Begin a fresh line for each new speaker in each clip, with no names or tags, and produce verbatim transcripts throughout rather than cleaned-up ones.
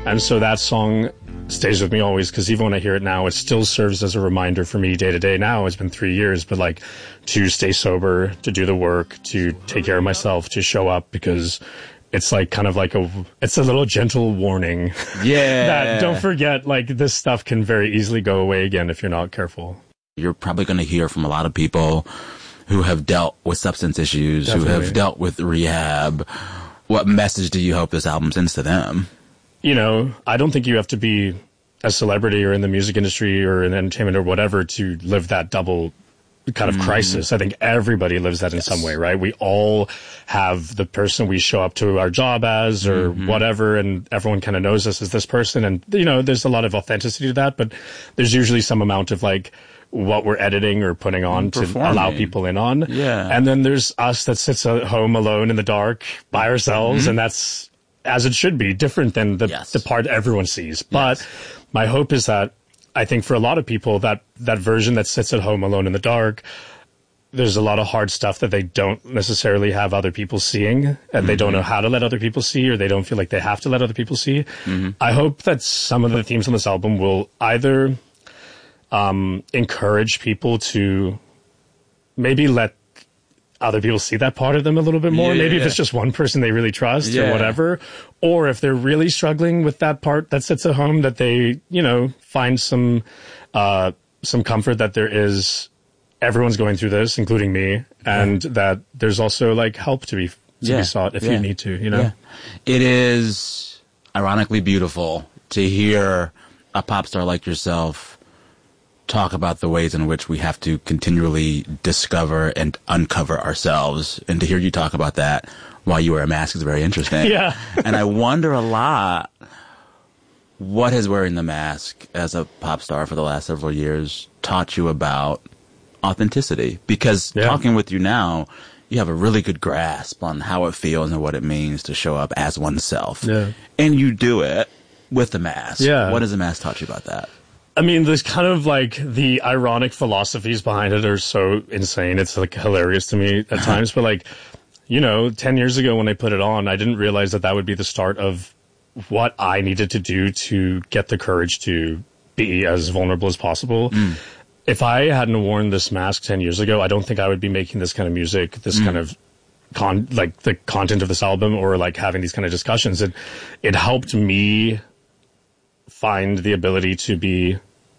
And so that song stays with me always, because even when I hear it now, it still serves as a reminder for me day to day. Now it's been three years, but like to stay sober, to do the work, to take care of myself, to show up, because it's like kind of like a, it's a little gentle warning.
Yeah.
That don't forget, like, this stuff can very easily go away again if you're not careful.
You're probably going to hear from a lot of people who have dealt with substance issues,
Definitely.
who have dealt with rehab. What message do you hope this album sends to them?
You know, I don't think you have to be a celebrity or in the music industry or in entertainment or whatever to live that double kind of mm. crisis. I think everybody lives that in yes. some way, right? We all have the person we show up to our job as or mm-hmm. whatever, and everyone kind of knows us as this person. And, you know, there's a lot of authenticity to that, but there's usually some amount of like what we're editing or putting on to allow people in on.
Yeah.
And then there's us that sits at home alone in the dark by ourselves, mm-hmm. and that's, as it should be, different than the, yes. the part everyone sees. But yes. my hope is that I think for a lot of people, that, that version that sits at home alone in the dark, there's a lot of hard stuff that they don't necessarily have other people seeing, and mm-hmm. they don't know how to let other people see, or they don't feel like they have to let other people see. Mm-hmm. I hope that some of the themes on this album will either um, encourage people to maybe let other people see that part of them a little bit more. Yeah, maybe yeah. if it's just one person they really trust yeah. or whatever. Or if they're really struggling with that part that sits at home, that they, you know, find some, uh, some comfort that there is, everyone's going through this, including me, and yeah. that there's also like help to be, to
yeah.
be sought if
yeah.
you need to, you know?
Yeah. It is ironically beautiful to hear a pop star like yourself talk about the ways in which we have to continually discover and uncover ourselves. And to hear you talk about that while you wear a mask is very interesting.
Yeah.
And I wonder a lot, what has wearing the mask as a pop star for the last several years taught you about authenticity? Because yeah. talking with you now, you have a really good grasp on how it feels and what it means to show up as oneself.
Yeah.
And you do it with the mask.
Yeah.
What has the mask taught you about that?
I mean, there's kind of like the ironic philosophies behind it are so insane. It's like hilarious to me at times. But like, you know, ten years ago when I put it on, I didn't realize that that would be the start of what I needed to do to get the courage to be as vulnerable as possible. Mm. If I hadn't worn this mask ten years ago, I don't think I would be making this kind of music, this mm. kind of con, like the content of this album, or like having these kind of discussions. It, it helped me find the ability to be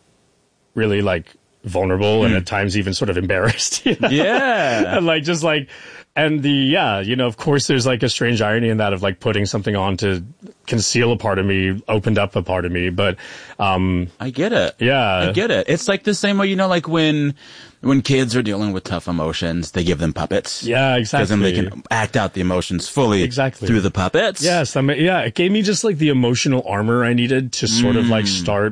really like vulnerable mm. and at times even sort of embarrassed. You know?
Yeah.
And like, just like, and the, yeah, you know, of course there's like a strange irony in that of like putting something on to conceal a part of me, opened up a part of me. But, um,
I get it.
Yeah.
I get it. It's like the same way, you know, like when, when kids are dealing with tough emotions, they give them puppets.
Yeah, exactly.
Because then they can act out the emotions fully
exactly.
through the puppets.
Yes. I mean, yeah, it gave me just like the emotional armor I needed to sort mm. of like start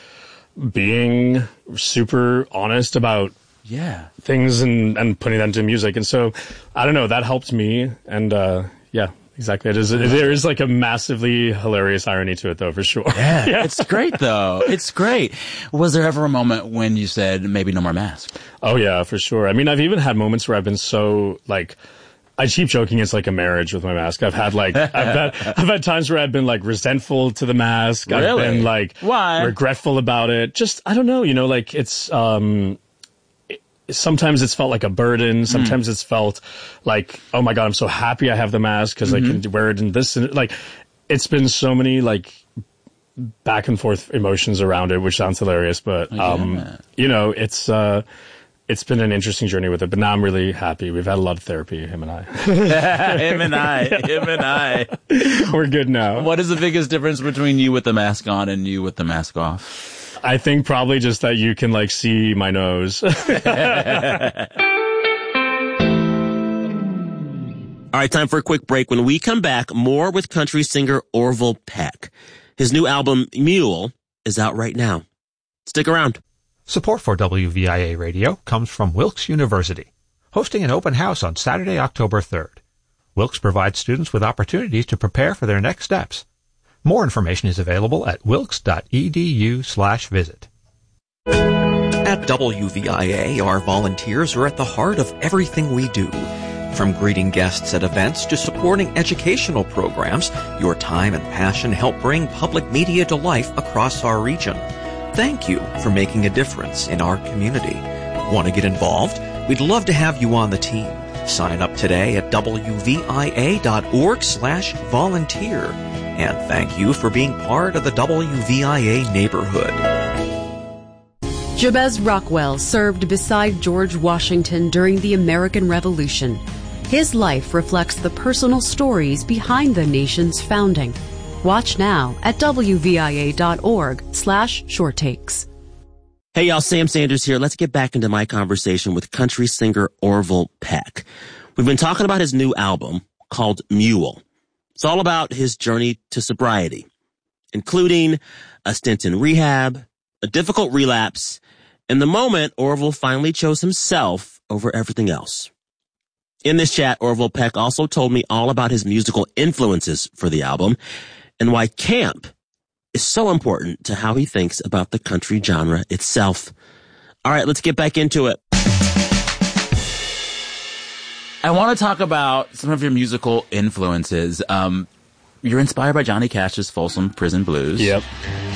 being super honest about
yeah
things and, and putting that into music. And so, I don't know, that helped me. And, uh, yeah, exactly. It is, it, there is like a massively hilarious irony to it though, for sure.
Yeah, yeah. It's great though. It's great. Was there ever a moment when you said, maybe no more mask?
Oh yeah, for sure. I mean, I've even had moments where I've been so like, I keep joking it's like a marriage with my mask. I've had like, I've had, I've had times where I've been like resentful to the mask.
Really?
I've been like,
why?
Regretful about it. Just, I don't know, you know, like it's, um, it, sometimes it's felt like a burden. Sometimes mm. it's felt like, oh my God, I'm so happy I have the mask because mm-hmm. I can wear it in this. And like, it's been so many like back and forth emotions around it, which sounds hilarious, but, um, yeah. you know, it's, uh, it's been an interesting journey with it, but now I'm really happy. We've had a lot of therapy, him and I.
him and I. Him and I.
We're good now.
What is the biggest difference between you with the mask on and you with the mask off?
I think probably just that you can, like, see my nose.
All right, time for a quick break. When we come back, more with country singer Orville Peck. His new album, Mule, is out right now. Stick around.
Support for W V I A Radio comes from Wilkes University, hosting an open house on Saturday, October third. Wilkes provides students with opportunities to prepare for their next steps. More information is available at wilkes.edu slash visit.
At W V I A, our volunteers are at the heart of everything we do. From greeting guests at events to supporting educational programs, your time and passion help bring public media to life across our region. Thank you for making a difference in our community. Want to get involved? We'd love to have you on the team. Sign up today at W V I A dot org slash volunteer. And thank you for being part of the W V I A neighborhood.
Jabez Rockwell served beside George Washington during the American Revolution. His life reflects the personal stories behind the nation's founding. Watch now at W V I A dot org slash short takes.
Hey y'all, Sam Sanders here. Let's get back into my conversation with country singer Orville Peck. We've been talking about his new album called Mule. It's all about his journey to sobriety, including a stint in rehab, a difficult relapse, and the moment Orville finally chose himself over everything else. In this chat, Orville Peck also told me all about his musical influences for the album and why camp is so important to how he thinks about the country genre itself. All right, let's get back into it.
I want to talk about some of your musical influences. Um, you're inspired by Johnny Cash's Folsom Prison Blues.
Yep.